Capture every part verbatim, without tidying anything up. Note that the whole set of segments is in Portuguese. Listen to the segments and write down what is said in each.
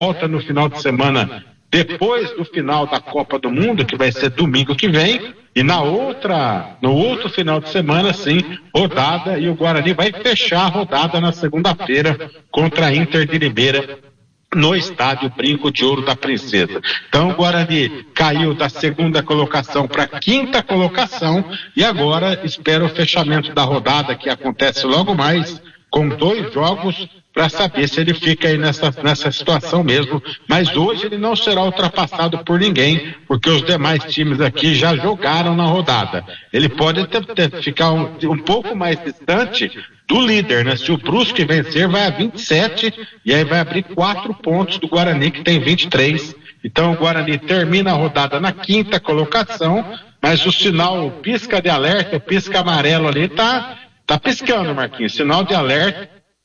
volta no final de semana depois do final da Copa do Mundo, que vai ser domingo que vem, e na outra, no outro final de semana, sim, rodada, e o Guarani vai fechar a rodada na segunda-feira contra a Inter de Limeira, no estádio Brinco de Ouro da Princesa. Então o Guarani caiu da segunda colocação para a quinta colocação e agora espera o fechamento da rodada, que acontece logo mais, com dois jogos, para saber se ele fica aí nessa, nessa situação mesmo. Mas hoje ele não será ultrapassado por ninguém, porque os demais times aqui já jogaram na rodada. Ele pode ter, ter, ficar um, um pouco mais distante do líder, né? Se o Brusque vencer, vai a vinte e sete e aí vai abrir quatro pontos do Guarani, que tem vinte e três. Então o Guarani termina a rodada na quinta colocação, mas o sinal, o pisca de alerta, o pisca amarelo ali tá, tá piscando, Marquinhos, sinal de alerta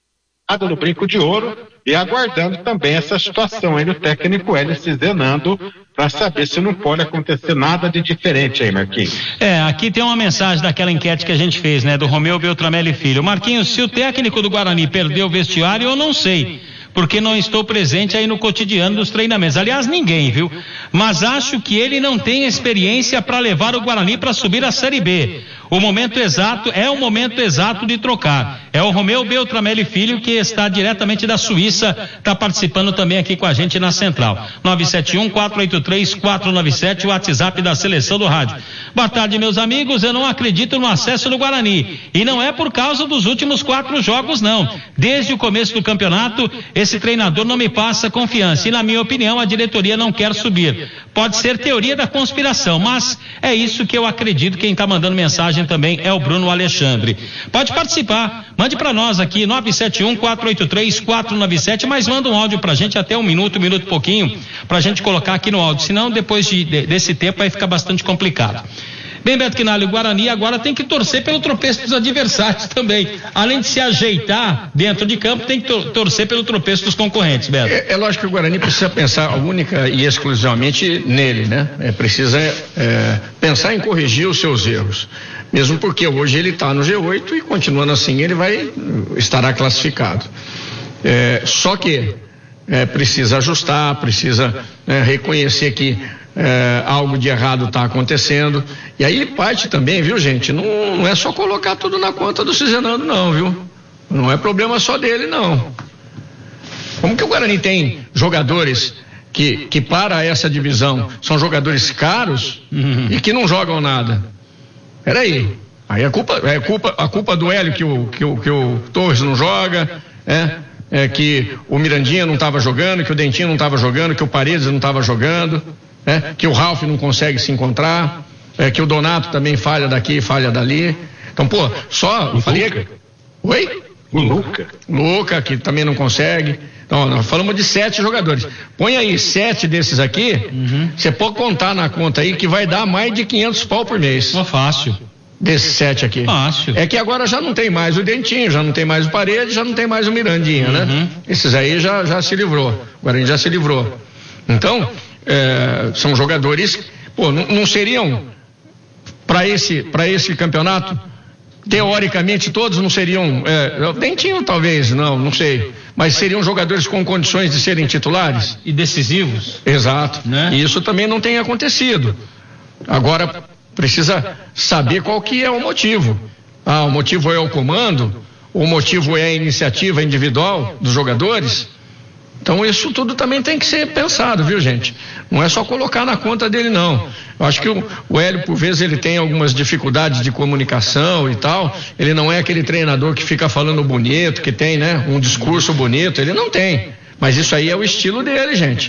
no Brinco de Ouro, e aguardando também essa situação aí do técnico Hélio Cizenando, para saber se não pode acontecer nada de diferente aí, Marquinhos. É, aqui tem uma mensagem daquela enquete que a gente fez, né, do Romeu Beltramelli Filho. Marquinhos, se o técnico do Guarani perdeu o vestiário, eu não sei, porque não estou presente aí no cotidiano dos treinamentos. Aliás, ninguém, viu? Mas acho que ele não tem experiência para levar o Guarani para subir a Série B. O momento exato é o momento exato de trocar. É o Romeu Beltramelli Filho, que está diretamente da Suíça, está participando também aqui com a gente na Central. nove sete um, quatro oito três, quatro nove sete, o WhatsApp da seleção do rádio. Boa tarde, meus amigos. Eu não acredito no acesso do Guarani. E não é por causa dos últimos quatro jogos, não. Desde o começo do campeonato, esse treinador não me passa confiança. E, na minha opinião, a diretoria não quer subir. Pode ser teoria da conspiração, mas é isso que eu acredito. Quem está mandando mensagem também é o Bruno Alexandre. Pode participar, mande para nós aqui nove sete um, quatro oito três, quatro nove sete, mas manda um áudio pra gente até um minuto, um minuto e pouquinho, pra gente colocar aqui no áudio, senão depois de, de, desse tempo vai ficar bastante complicado. Bem, Beto Quinalha, o Guarani agora tem que torcer pelo tropeço dos adversários também. Além de se ajeitar dentro de campo, tem que tor- torcer pelo tropeço dos concorrentes, Beto. É, é lógico que o Guarani precisa pensar única e exclusivamente nele, né? É, precisa é, pensar em corrigir os seus erros. Mesmo porque hoje ele está no G oito e continuando assim ele vai estará classificado. É, só que é, precisa ajustar, precisa é, reconhecer que É, algo de errado está acontecendo, e aí parte também, viu, gente, não, não é só colocar tudo na conta do Cizenando, não, viu, não é problema só dele, não. Como que o Guarani tem jogadores que, que para essa divisão são jogadores caros uhum. e que não jogam nada? Peraí, aí a culpa, é culpa, a culpa do Hélio que o, que o, que o Torres não joga, é, é que o Mirandinha não estava jogando, que o Dentinho não estava jogando, que o Paredes não estava jogando, é, que o Ralf não consegue se encontrar, é, que o Donato também falha daqui, falha dali. Então, pô, só eu falei. Oi? O Luca. Luca, que também não consegue. Então, nós falamos de sete jogadores. Põe aí sete desses aqui, você uhum. pode contar na conta aí que vai dar mais de quinhentos pau por mês. Oh, fácil. Desses sete aqui. Fácil. É que agora já não tem mais o Dentinho, já não tem mais o Paredes, já não tem mais o Mirandinha, uhum. né? Esses aí já, já se livrou. O Guarani já se livrou. Então, é, são jogadores, pô, não, não seriam para esse, para esse campeonato, teoricamente todos não seriam, é, Dentinho talvez, não, não sei, mas seriam jogadores com condições de serem titulares e decisivos. Exato, né? E isso também não tem acontecido. Agora precisa saber qual que é o motivo. Ah, o motivo é o comando, o motivo é a iniciativa individual dos jogadores. Então isso tudo também tem que ser pensado, viu, gente? Não é só colocar na conta dele, não. Eu acho que o, o Hélio, por vezes, ele tem algumas dificuldades de comunicação e tal. Ele não é aquele treinador que fica falando bonito, que tem, né, um discurso bonito. Ele não tem. Mas isso aí é o estilo dele, gente.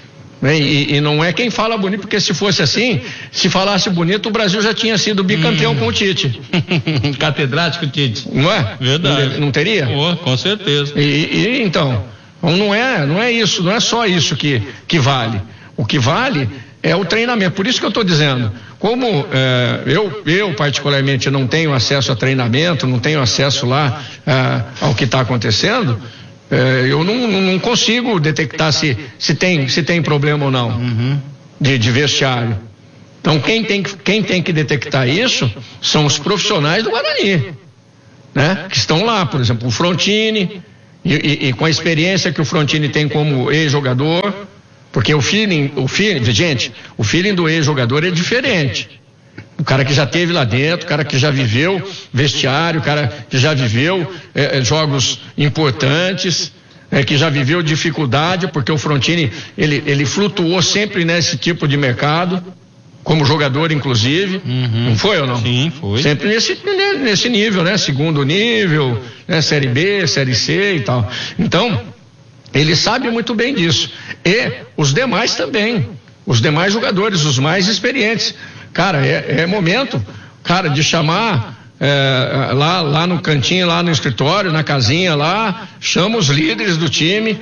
E, e não é quem fala bonito, porque se fosse assim, se falasse bonito, o Brasil já tinha sido bicampeão hum. com o Tite. Catedrático Tite. Não é? Verdade. Não, não teria? Oh, com certeza. E, e então... Não é, não é isso, não é só isso que, que vale. O que vale é o treinamento. Por isso que eu estou dizendo, como é, eu, eu particularmente não tenho acesso a treinamento, não tenho acesso lá é, ao que está acontecendo, é, eu não, não consigo detectar se, se, tem, se tem problema ou não uhum. de, de vestiário. Então quem tem, quem tem que detectar isso são os profissionais do Guarani, né? Que estão lá, por exemplo, o Frontini, e, e, e com a experiência que o Frontini tem como ex-jogador, porque o feeling, o feeling, gente, o feeling do ex-jogador é diferente. O cara que já teve lá dentro, o cara que já viveu vestiário, o cara que já viveu é, jogos importantes, é, que já viveu dificuldade, porque o Frontini, ele, ele flutuou sempre nesse tipo de mercado, como jogador inclusive, uhum. Não foi ou não? Sim, foi. Sempre nesse, nesse nível, né? Segundo nível, né? Série B, Série C e tal. Então, ele sabe muito bem disso. E os demais também, os demais jogadores, os mais experientes. Cara, é, é momento, cara, de chamar é, lá, lá no cantinho, lá no escritório, na casinha lá, chama os líderes do time,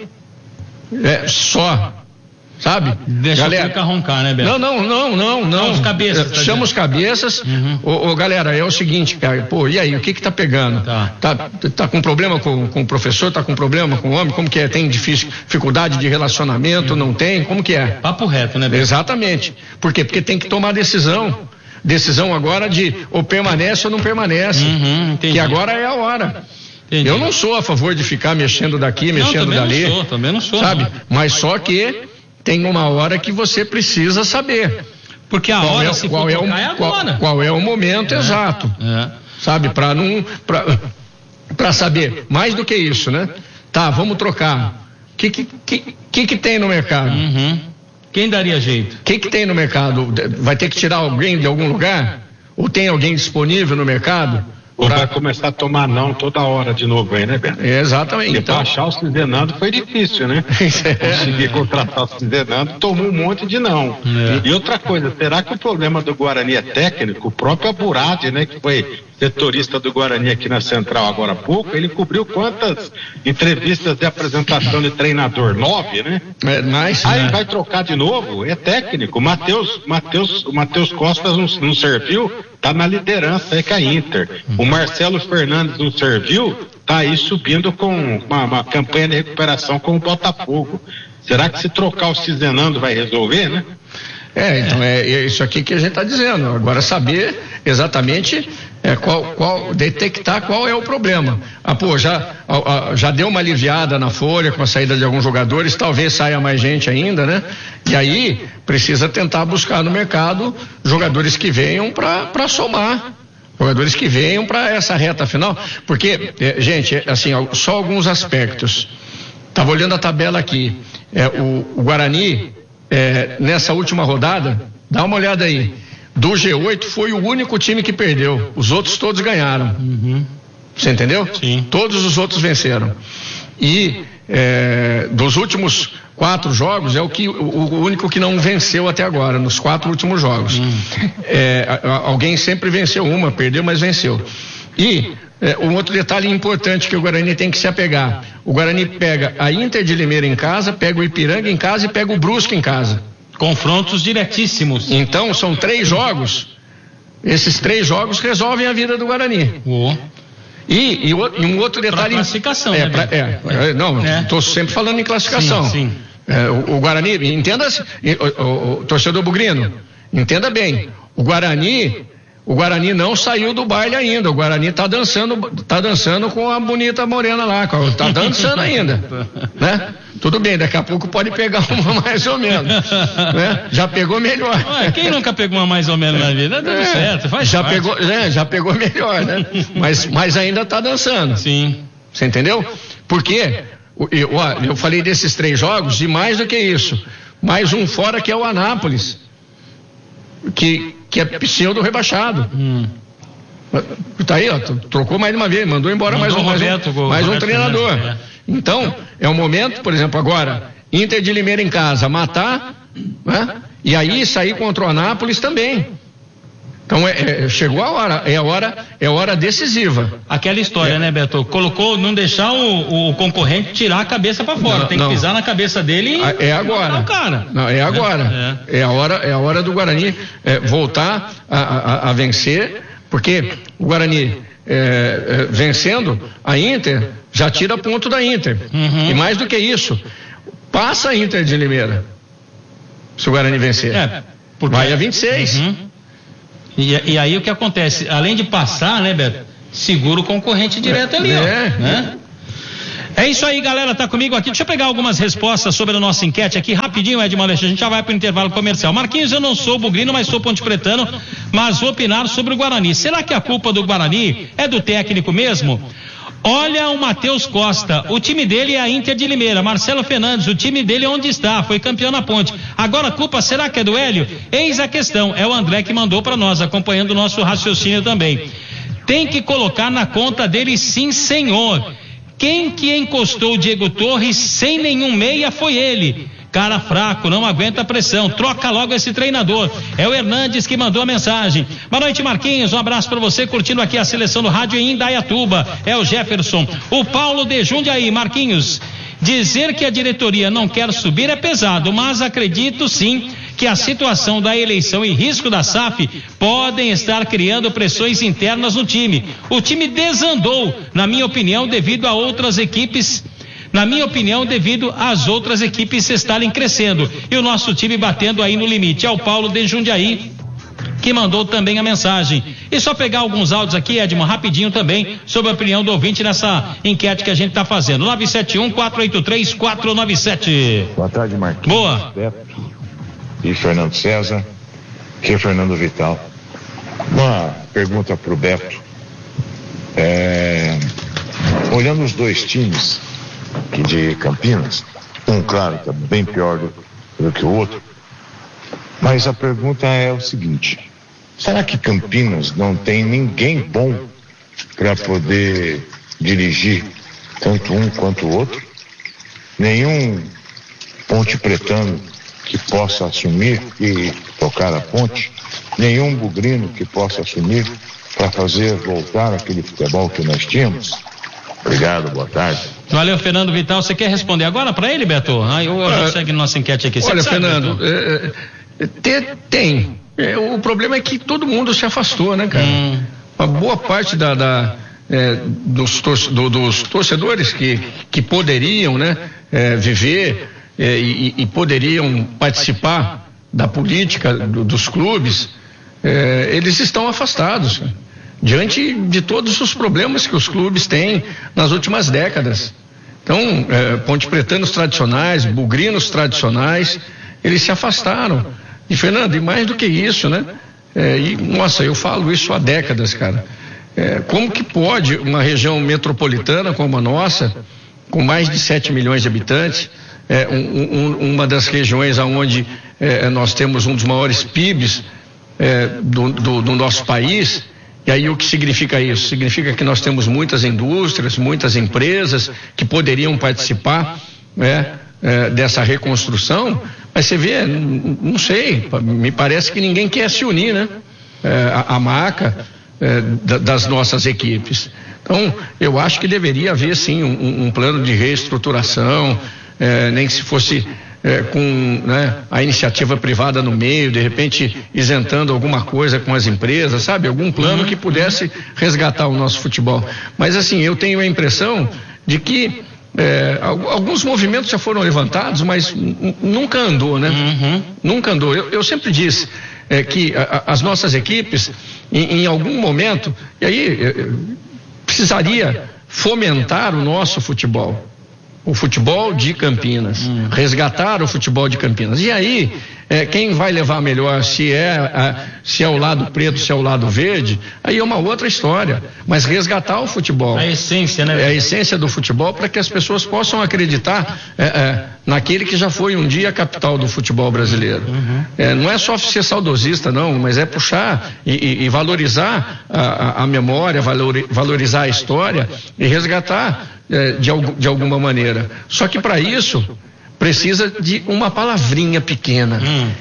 é, só, sabe? Deixa galera, o Cuca roncar, né, Beto? Não, não, não, não, não. Os cabeças. Tá chama os cabeças. Uhum. Ô, ô, galera, é o seguinte, cara, pô, e aí, o que que tá pegando? Tá, tá, tá com problema com, com o professor, tá com problema com o homem, como que é? Tem difícil, dificuldade de relacionamento, uhum. Não tem? Como que é? Papo reto, né, Beto? Exatamente. Por quê? Porque tem que tomar decisão. Decisão agora de ou permanece ou não permanece. Uhum, que agora é a hora. Entendi. Eu não sou a favor de ficar mexendo daqui, mexendo não, dali. Não sou, também não sou. Sabe? Não. Mas só que tem uma hora que você precisa saber. Porque a qual hora é, se qual for é o, é qual, agora. Qual é o momento é, exato. É. Sabe? Para não. Para saber. Mais do que isso, né? Tá, vamos trocar. O que que, que, que que tem no mercado? Uhum. Quem daria jeito? O que que tem no mercado? Vai ter que tirar alguém de algum lugar? Ou tem alguém disponível no mercado? Ou pra... vai começar a tomar não toda hora de novo aí, né, Beto? Exatamente. E então... pra achar o Cizenando foi difícil, né? Conseguir contratar o Cizenando, tomou um monte de não. É. E outra coisa, será que o problema do Guarani é técnico? O próprio Aburade, né, que foi setorista do Guarani aqui na Central agora há pouco, ele cobriu quantas entrevistas de apresentação de treinador? Nove, né? É, mas, aí né? Vai trocar de novo? É técnico. O Matheus, Matheus, o Matheus Costa não, não serviu, tá na liderança aí com a Inter. O Marcelo Fernandes não serviu, tá aí subindo com uma, uma campanha de recuperação com o Botafogo. Será que se trocar o Cizenando vai resolver, né? É, então é, é isso aqui que a gente está dizendo. Agora saber exatamente é, qual, qual, detectar qual é o problema. Ah, pô, já, a, a, já deu uma aliviada na folha com a saída de alguns jogadores, talvez saia mais gente ainda, né? E aí precisa tentar buscar no mercado jogadores que venham para somar. Jogadores que venham para essa reta final. Porque, é, gente, assim, só alguns aspectos. Estava olhando a tabela aqui. É, o, o Guarani. É, nessa última rodada, dá uma olhada aí, do G oito foi o único time que perdeu, os outros todos ganharam. Uhum. Você entendeu? Sim. Todos os outros venceram. E é, dos últimos quatro jogos, é o, que, o, o único que não venceu até agora, nos quatro últimos jogos. Uhum. É, alguém sempre venceu uma, perdeu, mas venceu. E é, um outro detalhe importante que o Guarani tem que se apegar: o Guarani pega a Inter de Limeira em casa, pega o Ipiranga em casa e pega o Brusque em casa. Confrontos diretíssimos. Então são três jogos. Esses três jogos resolvem a vida do Guarani. Oh. E, e, e um outro detalhe. Pra classificação, é, né? Pra, é, é, não, estou é. sempre falando em classificação. Sim, sim. É, o, o Guarani, entenda, o, o, o torcedor bugrino, entenda bem. O Guarani. O Guarani não saiu do baile ainda. O Guarani tá dançando, tá dançando com a bonita morena lá, tá dançando ainda, né? Tudo bem, daqui a pouco pode pegar uma mais ou menos, né? Já pegou melhor. Ué, quem nunca pegou uma mais ou menos na vida? Deu é, certo, faz já parte. pegou, é, já pegou melhor, né? Mas, mas ainda tá dançando. Sim. Você entendeu? Porque eu, eu, eu falei desses três jogos e mais do que isso, mais um fora que é o Anápolis, que que é pseudo rebaixado. Hum. Tá aí, ó, trocou mais uma vez, mandou embora mandou mais um, Roberto, mais um, mais um treinador. É. Então, é o momento, por exemplo, agora, Inter de Limeira em casa, matar, né? E aí sair contra o Anápolis também. Então é, é, chegou a hora, é a hora, é a hora decisiva. Aquela história, é. né, Beto? Colocou, não deixar o, o concorrente tirar a cabeça para fora, não, tem que não. pisar na cabeça dele e é agora. O cara. Não, é agora. É. é a hora, é a hora do Guarani é, voltar a, a, a vencer, porque o Guarani é, é, vencendo a Inter já tira ponto da Inter. Uhum. E mais do que isso, passa a Inter de Limeira. Se o Guarani vencer, é, vai a vinte e seis. Uhum. E, e aí o que acontece? Além de passar, né, Beto? Segura o concorrente direto ali, é, ó. Né? É isso aí, galera, tá comigo aqui. Deixa eu pegar algumas respostas sobre a nossa enquete aqui, rapidinho, Edmar Aleixo, a gente já vai pro intervalo comercial. Marquinhos, eu não sou bugrino, mas sou pontepretano, mas vou opinar sobre o Guarani. Será que a culpa do Guarani é do técnico mesmo? Olha o Matheus Costa, o time dele é a Inter de Limeira. Marcelo Fernandes, o time dele é onde está, foi campeão na Ponte. Agora a culpa será que é do Hélio? Eis a questão, é o André que mandou para nós, acompanhando o nosso raciocínio também. Tem que colocar na conta dele, sim, senhor. Quem que encostou o Diego Torres sem nenhum meia foi ele. Cara fraco, não aguenta a pressão, troca logo esse treinador. É o Hernandes que mandou a mensagem. Boa noite, Marquinhos, um abraço para você, curtindo aqui a seleção do rádio em Indaiatuba. É o Jefferson. O Paulo de Jundiaí. Marquinhos, dizer que a diretoria não quer subir é pesado, mas acredito sim que a situação da eleição e risco da S A F podem estar criando pressões internas no time. O time desandou, na minha opinião, devido a outras equipes Na minha opinião, devido às outras equipes estarem crescendo e o nosso time batendo aí no limite. É o Paulo de Jundiaí que mandou também a mensagem. E só pegar alguns áudios aqui, Edmond, rapidinho também, sobre a opinião do ouvinte nessa enquete que a gente está fazendo. nove sete um, quatro oito três, quatro nove sete. Boa tarde, Marquinhos. Boa. Beto e Fernando César, que é Fernando Vital. Uma pergunta para o Beto. É, olhando os dois times que de Campinas, um claro que é bem pior do, do que o outro, mas a pergunta é o seguinte: será que Campinas não tem ninguém bom para poder dirigir tanto um quanto o outro? Nenhum pontepretano que possa assumir e tocar a ponte? Nenhum bugrino que possa assumir para fazer voltar aquele futebol que nós tínhamos? Obrigado, boa tarde. Valeu, Fernando Vital. Você quer responder agora para ele, Beto? Aí eu já ah, segue nossa enquete aqui. Você olha, sabe, Fernando, é, é, tem. tem. É, o problema é que todo mundo se afastou, né, cara? Hum. Uma boa parte da, da, é, dos, tor- do, dos torcedores que, que poderiam, né, é, viver é, e, e poderiam participar da política do, dos clubes, é, eles estão afastados, cara, diante de todos os problemas que os clubes têm nas últimas décadas. Então, é, pontepretanos tradicionais, bugrinos tradicionais, eles se afastaram. E, Fernando, e mais do que isso, né? É, e, nossa, eu falo isso há décadas, cara. É, como que pode uma região metropolitana como a nossa, com mais de sete milhões de habitantes, é, um, um, uma das regiões onde é, nós temos um dos maiores P I Bs é, do, do, do nosso país. E aí o que significa isso? Significa que nós temos muitas indústrias, muitas empresas que poderiam participar, né, é, dessa reconstrução, mas você vê, não, não sei, me parece que ninguém quer se unir, né? É, a, a marca é, da, das nossas equipes. Então, eu acho que deveria haver sim um, um plano de reestruturação, é, nem que se fosse É, com, né, a iniciativa privada no meio, de repente isentando alguma coisa com as empresas, sabe? Algum plano que pudesse resgatar o nosso futebol. Mas assim, eu tenho a impressão de que é, alguns movimentos já foram levantados, mas n- nunca andou, né? Uhum. Nunca andou. Eu, eu sempre disse é, que a, a, as nossas equipes, em, em algum momento, e aí é, precisaria fomentar o nosso futebol. O futebol de Campinas, hum. resgatar o futebol de Campinas. E aí, é, quem vai levar melhor, se é, a, se é o lado preto, se é o lado verde, aí é uma outra história. Mas resgatar o futebol. A essência, né? É a essência do futebol, para que as pessoas possam acreditar é, é, naquele que já foi um dia a capital do futebol brasileiro. Uhum. É, não é só ser saudosista, não, mas é puxar e, e, e valorizar a, a memória, valori, valorizar a história e resgatar De, de alguma maneira. Só que para isso precisa de uma palavrinha pequena: hum.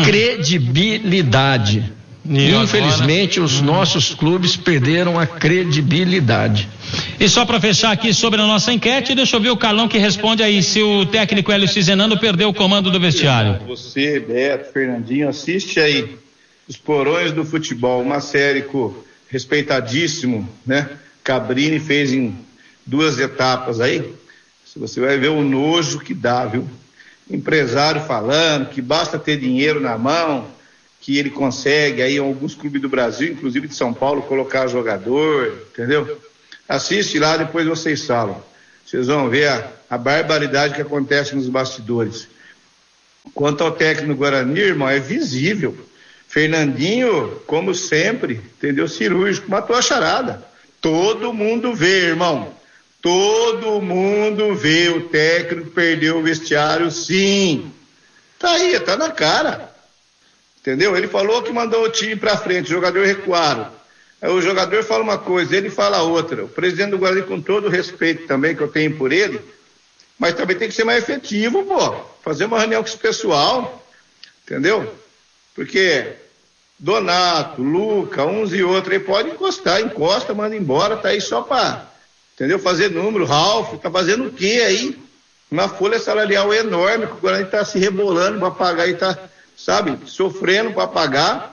credibilidade. E infelizmente agora, os hum. nossos clubes perderam a credibilidade. E só para fechar aqui sobre a nossa enquete, deixa eu ver o Carlão que responde aí se o técnico Hélio Cizenando perdeu o comando do vestiário. Você, Beto, Fernandinho, assiste aí Os Porões do Futebol, uma série com respeitadíssimo, né? Cabrini fez em duas etapas aí. Você vai ver o nojo que dá, viu? Empresário falando que basta ter dinheiro na mão, que ele consegue aí em alguns clubes do Brasil, inclusive de São Paulo, colocar jogador, entendeu? Assiste lá, depois vocês falam. Vocês vão ver a, a barbaridade que acontece nos bastidores. Quanto ao técnico do Guarani, irmão, é visível. Fernandinho, como sempre, entendeu? Cirúrgico, matou a charada. Todo mundo vê, irmão. Todo mundo vê. O técnico perdeu o vestiário, sim. Tá aí, tá na cara. Entendeu? Ele falou que mandou o time pra frente, o jogador recuaram. Aí o jogador fala uma coisa, ele fala outra. O presidente do Guarani, com todo o respeito também que eu tenho por ele, mas também tem que ser mais efetivo, pô. Fazer uma reunião com esse pessoal, entendeu? Porque Donato, Luca, uns e outros aí pode encostar, encosta, manda embora, tá aí só pra, entendeu? Fazer número. Ralf, tá fazendo o quê aí? Uma folha salarial enorme que o Guarani tá se rebolando pra pagar e tá, sabe, sofrendo pra pagar.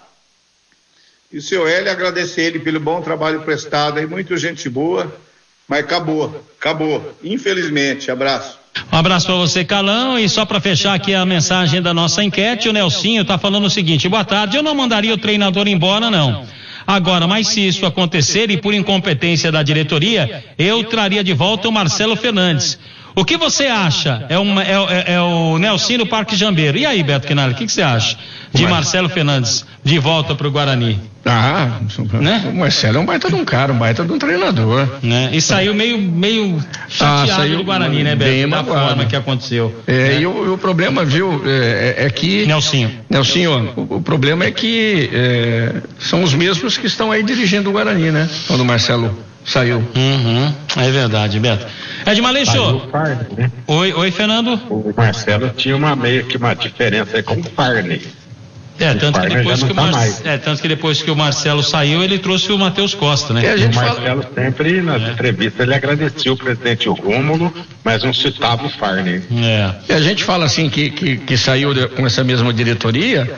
E o seu Hélio, agradecer ele pelo bom trabalho prestado aí, muito gente boa, mas acabou, acabou, infelizmente. Abraço. Um abraço para você, Calão, e só para fechar aqui a mensagem da nossa enquete, o Nelsinho tá falando o seguinte: boa tarde, eu não mandaria o treinador embora, não. Agora, mas se isso acontecer e por incompetência da diretoria, eu traria de volta o Marcelo Fernandes. O que você acha? É, uma, é, é, é o Nelsinho do Parque Jambeiro. E aí, Beto Quinalha, o que, que você acha de Marcelo Fernandes de volta pro Guarani? Ah, né? O Marcelo é um baita de um cara, um baita de um treinador. Né? E saiu meio, meio chateado ah, saiu do Guarani, né, Beto? Bem da magoado. forma que aconteceu. É, né? E o, o problema, viu, é, é que... Nelsinho. Nelsinho, o, o problema é que é, são os mesmos que estão aí dirigindo o Guarani, né? Quando o Marcelo saiu. Uhum, é verdade, Beto. Edmar Leixo. Né? Oi, oi, Fernando. O Marcelo tinha uma meio que uma diferença aí com o Farney. É, tanto que, depois que o Mar... é, tanto que depois que o Marcelo saiu, ele trouxe o Matheus Costa, né? É, a gente o Marcelo fala... sempre, nas é. entrevistas, ele agradecia o presidente Rômulo, mas não citava o Farney. É. E a gente fala assim que, que, que saiu de, com essa mesma diretoria,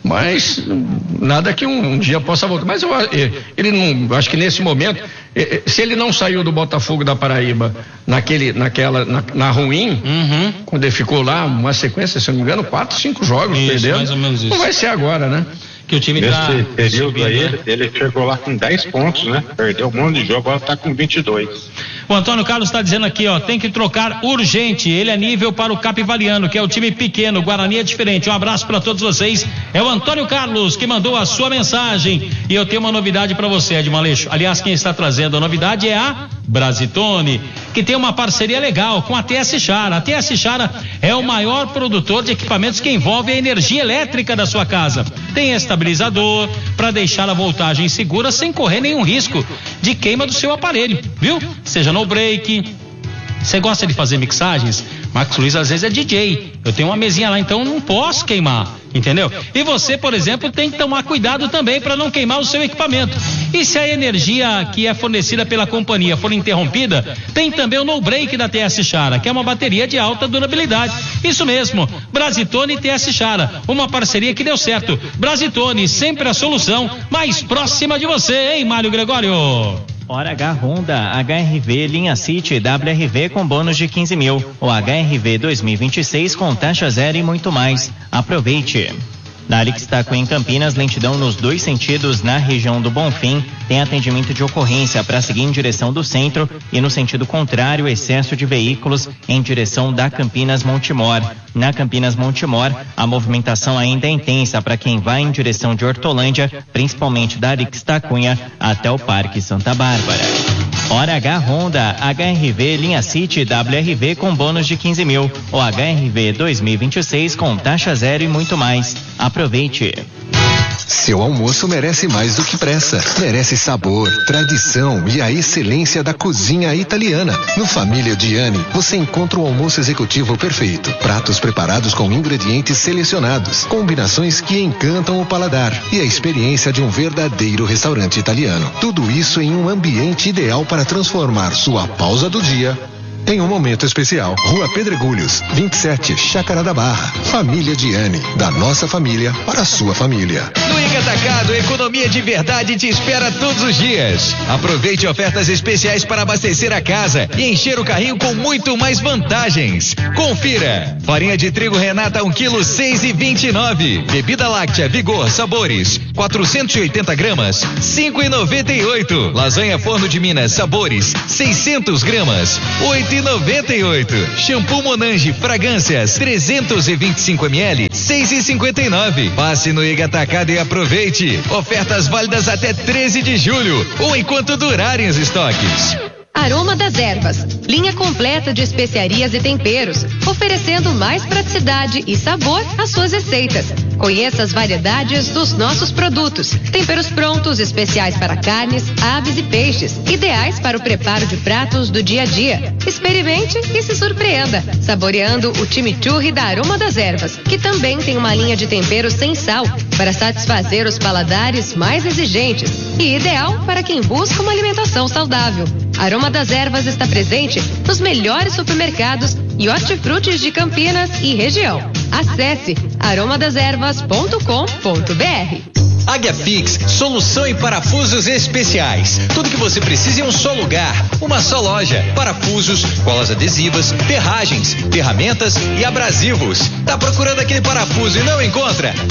mas nada que um, um dia possa voltar. Mas eu, ele não, acho que nesse momento, se ele não saiu do Botafogo da Paraíba naquele, naquela, na, na ruim, uhum. quando ele ficou lá, uma sequência, se eu não me engano, quatro, cinco jogos isso, perdendo, mais ou menos isso. Não vai ser agora, né? Que o time tá nesse período aí, ele, ele chegou lá com dez pontos, né? Perdeu um monte de jogo, agora tá com vinte e dois. O Antônio Carlos está dizendo aqui, ó, tem que trocar urgente. Ele é nível para o Capivariano, que é o time pequeno. O Guarani é diferente. Um abraço para todos vocês. É o Antônio Carlos que mandou a sua mensagem. E eu tenho uma novidade para você, Edmar Leixo. Aliás, quem está trazendo a novidade é a Brasitone, que tem uma parceria legal com a T S Chara. A T S Chara é o maior produtor de equipamentos que envolve a energia elétrica da sua casa. Tem estabilizador para deixar a voltagem segura sem correr nenhum risco de queima do seu aparelho, viu? Seja no break. Você gosta de fazer mixagens? Marcos Luiz às vezes é D J. Eu tenho uma mesinha lá, então não posso queimar, entendeu? E você, por exemplo, tem que tomar cuidado também para não queimar o seu equipamento. E se a energia que é fornecida pela companhia for interrompida, tem também o no break da T S Chara, que é uma bateria de alta durabilidade. Isso mesmo, Brasitone e T S Chara, uma parceria que deu certo. Brasitone, sempre a solução mais próxima de você, hein, Mário Gregório? Hora H Honda, H R V, linha City, W R V com bônus de quinze mil. O H R V dois mil e vinte e seis com taxa zero e muito mais. Aproveite. Na Alix Taco em Campinas, lentidão nos dois sentidos na região do Bonfim, tem atendimento de ocorrência para seguir em direção do centro e no sentido contrário, excesso de veículos em direção da Campinas Montemor. Na Campinas Montemor, a movimentação ainda é intensa para quem vai em direção de Hortolândia, principalmente da Alix Tacunha até o Parque Santa Bárbara. Hora H Honda, H R V, linha City, W R V com bônus de quinze mil. O H R V dois mil e vinte e seis com taxa zero e muito mais. Aproveite. Seu almoço merece mais do que pressa. Merece sabor, tradição e a excelência da cozinha italiana. No Família Gianni, você encontra o almoço executivo perfeito. Pratos preparados com ingredientes selecionados. Combinações que encantam o paladar. E a experiência de um verdadeiro restaurante italiano. Tudo isso em um ambiente ideal para transformar sua pausa do dia em um momento especial. Rua Pedregulhos, vinte e sete, Chácara da Barra. Família Gianni, da nossa família para a sua família. No Ig Atacado, economia de verdade te espera todos os dias. Aproveite ofertas especiais para abastecer a casa e encher o carrinho com muito mais vantagens. Confira. Farinha de trigo Renata um quilo seis e vinte e nove. Bebida láctea Vigor Sabores quatrocentos e oitenta gramas cinco e noventa e oito. Lasanha Forno de Minas Sabores seiscentos gramas oito cento e noventa e oito. Shampoo Monange Fragrâncias trezentos e vinte e cinco mililitros, seis e cinquenta e nove. Passe no Iga Atacado e aproveite. Ofertas válidas até treze de julho ou enquanto durarem os estoques. Aroma das Ervas, linha completa de especiarias e temperos, oferecendo mais praticidade e sabor às suas receitas. Conheça as variedades dos nossos produtos. Temperos prontos, especiais para carnes, aves e peixes, ideais para o preparo de pratos do dia a dia. Experimente e se surpreenda, saboreando o chimichurri da Aroma das Ervas, que também tem uma linha de temperos sem sal, para satisfazer os paladares mais exigentes e ideal para quem busca uma alimentação saudável. Aroma das Ervas está presente nos melhores supermercados e hortifrutis de Campinas e região. Acesse aroma das ervas ponto com ponto br. Águia Fix, solução em parafusos especiais. Tudo que você precisa em um só lugar, uma só loja. Parafusos, colas adesivas, ferragens, ferramentas e abrasivos. Tá procurando aquele parafuso e não encontra?